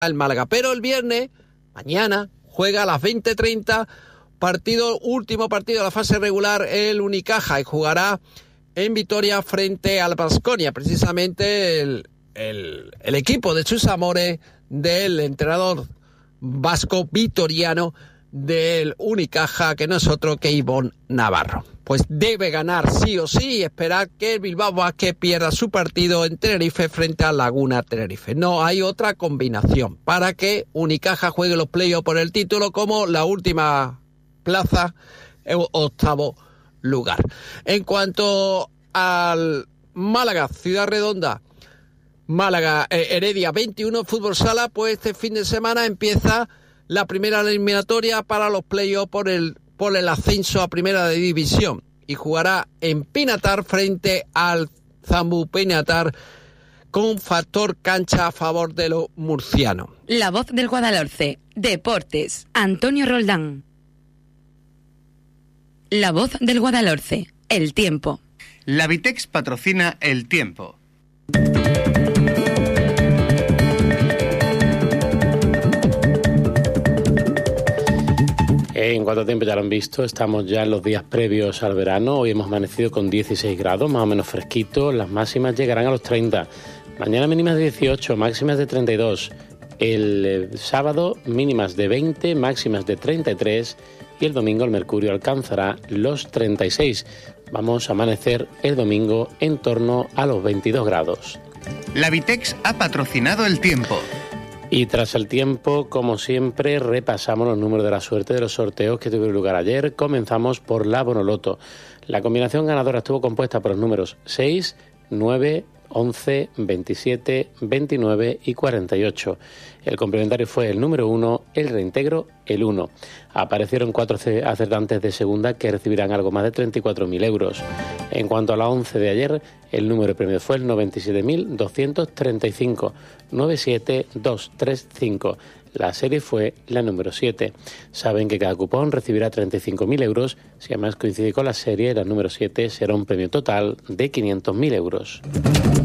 el Málaga. Pero el viernes, mañana, juega a las 20:30, último partido de la fase regular, el Unicaja, y jugará en Vitoria frente al Baskonia, precisamente el equipo de sus amores del entrenador vasco vitoriano del Unicaja, que no es otro que Ivonne Navarro. Pues debe ganar sí o sí y esperar que el Bilbao Basket pierda su partido en Tenerife frente a Laguna Tenerife. No hay otra combinación para que Unicaja juegue los playoffs por el título como la última plaza, octavo lugar. En cuanto al Málaga, Ciudad Redonda, Málaga, Heredia 21, fútbol sala, pues este fin de semana empieza la primera eliminatoria para los playoffs por el ascenso a primera de división y jugará en Pinatar frente al Zambu Pinatar con factor cancha a favor de los murcianos. La Voz del Guadalhorce, Deportes, Antonio Roldán. La Voz del Guadalhorce, el tiempo. La Vitex patrocina el tiempo. En cuanto a tiempo ya lo han visto, estamos ya en los días previos al verano. Hoy hemos amanecido con 16 grados, más o menos fresquito. Las máximas llegarán a los 30. Mañana mínimas de 18, máximas de 32. El sábado mínimas de 20, máximas de 33. Y el domingo el mercurio alcanzará los 36. Vamos a amanecer el domingo en torno a los 22 grados. La Vitex ha patrocinado el tiempo. Y tras el tiempo, como siempre, repasamos los números de la suerte de los sorteos que tuvieron lugar ayer. Comenzamos por la Bonoloto. La combinación ganadora estuvo compuesta por los números 6, 9, 11, 27, 29 y 48. El complementario fue el número 1, el reintegro el 1. Aparecieron 4 acertantes de segunda que recibirán algo más de 34.000 euros. En cuanto a la 11 de ayer, el número de premio fue el 97.235, 97235. La serie fue la número 7. Saben que cada cupón recibirá 35.000 euros. Si además coincide con la serie, la número 7 será un premio total de 500.000 euros.